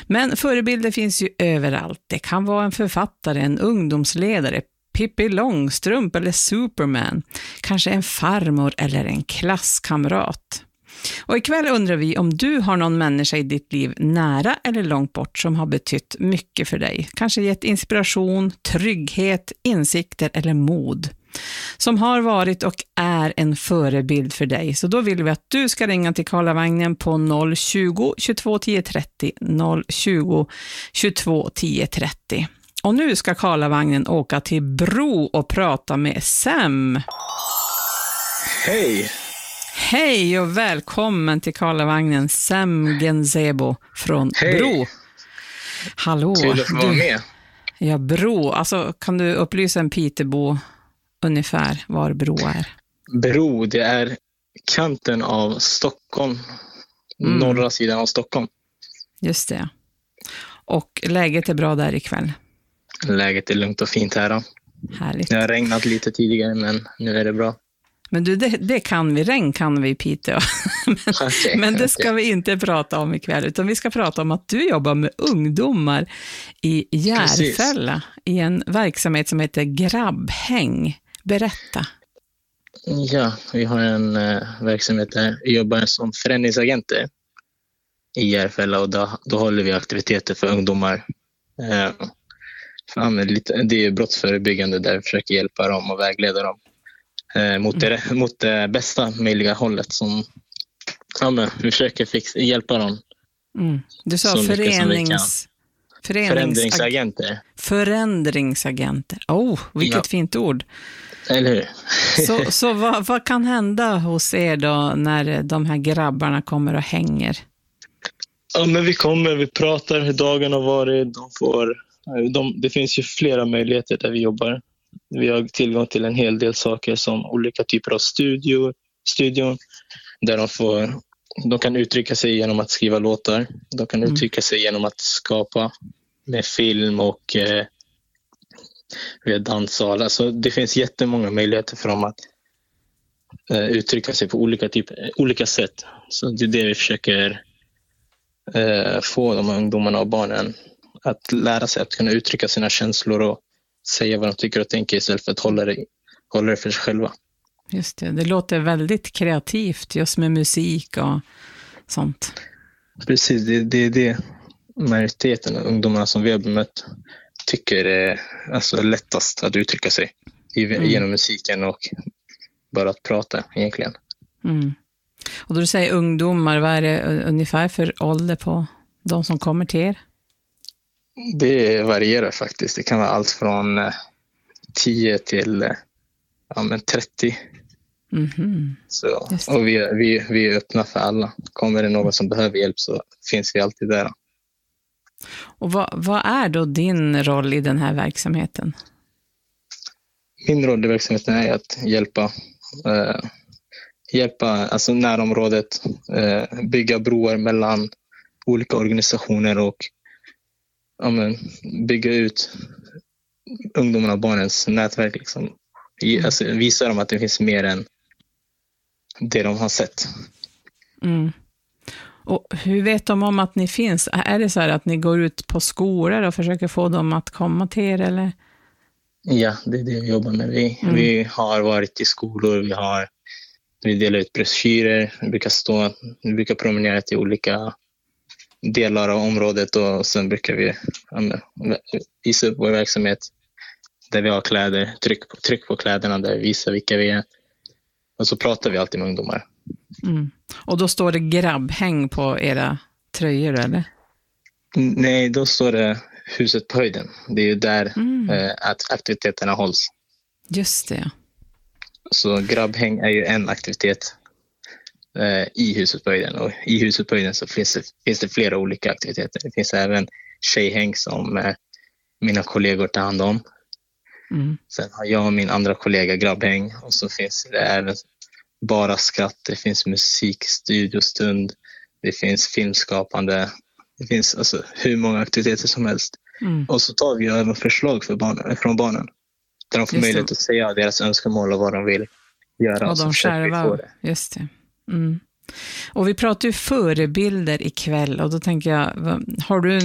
Men förebilder finns ju överallt. Det kan vara en författare, en ungdomsledare, Pippi Långstrump eller Superman. Kanske en farmor eller en klasskamrat. Och ikväll undrar vi om du har någon människa i ditt liv nära eller långt bort som har betytt mycket för dig. Kanske gett inspiration, trygghet, insikter eller mod. Som har varit och är en förebild för dig. Så då vill vi att du ska ringa till Karlavagnen på 020 22 10 30 020 22 10 30. Och nu ska Karlavagnen åka till Bro och prata med Sam. Hej! Hej och välkommen till Karlavagnen, Sam Genzebo från Bro. Hallå. Kul att få vara med. Ja, Bro. Alltså, kan du upplysa en Peterbo ungefär var Bro är? Bro, det är kanten av Stockholm. Norra sidan av Stockholm. Just det. Och läget är bra där ikväll? Läget är lugnt och fint här då. Härligt. Det har regnat lite tidigare, men nu är det bra. Men du, det kan vi. Regn kan vi i Piteå. Men det ska vi inte prata om ikväll, utan vi ska prata om att du jobbar med ungdomar i Järfälla. Precis. I en verksamhet som heter Grabbhäng. Berätta. Ja, vi har en verksamhet där vi jobbar som förändringsagenter i Järfälla, och då håller vi aktiviteter för ungdomar. Det är brottsförebyggande där vi försöker hjälpa dem och vägleda dem mot det bästa möjliga hållet, som vi försöker hjälpa dem. Du sa förändringsagenter. Förändringsagenter. Vilket fint ord. Eller hur? Så vad kan hända hos er då när de här grabbarna kommer och hänger? Ja, men vi pratar hur dagen har varit. Det finns ju flera möjligheter där vi jobbar. Vi har tillgång till en hel del saker som olika typer av studion där de kan uttrycka sig genom att skriva låtar. De kan uttrycka sig genom att skapa med film och via danssal. Alltså, det finns jättemånga möjligheter för dem att uttrycka sig på olika sätt. Så det är det vi försöker få de ungdomarna och barnen att lära sig att kunna uttrycka sina känslor och säga vad de tycker och tänker istället för att hålla det för sig själva. Just det låter väldigt kreativt just med musik och sånt. Precis, det är det majoriteten av ungdomarna som vi har bemött tycker är alltså lättast att uttrycka sig genom musiken och bara att prata egentligen. Och då du säger ungdomar, vad är det ungefär för ålder på de som kommer till er? Det varierar faktiskt. Det kan vara allt från 10 till 30. Så, och vi är öppna för alla. Kommer det någon som behöver hjälp så finns vi alltid där. Och vad är då din roll i den här verksamheten? Min roll i verksamheten är att hjälpa alltså närområdet, bygga broar mellan olika organisationer och bygga ut ungdomarna och barnens nätverk. Liksom. Alltså, visa dem att det finns mer än det de har sett. Och hur vet de om att ni finns? Är det så här att ni går ut på skolor och försöker få dem att komma till er? Eller? Ja, det är det vi jobbar med. Vi har varit i skolor, vi delar ut broschyrer, vi brukar promenera till olika delar av området, och sen brukar vi visa upp vår verksamhet där vi har kläder, tryck på kläderna där vi visar vilka vi är, och så pratar vi alltid med ungdomar. Och då står det grabbhäng på era tröjor, eller? Nej, då står det huset på höjden. Det är ju där att aktiviteterna hålls. Just det. Så grabbhäng är ju en aktivitet i huset på höjden, och i huset på höjden så finns det flera olika aktiviteter. Det finns även tjejhäng som mina kollegor tar hand om. Sen har jag och min andra kollega grabbhäng, och så finns det även bara skratt, det finns musik, studiostund, det finns filmskapande, det finns alltså hur många aktiviteter som helst. Och så tar vi även förslag från barnen där de får möjlighet att säga deras önskemål och vad de vill göra. Och de själva, just det. Och vi pratar ju förebilder ikväll, och då tänker jag, har du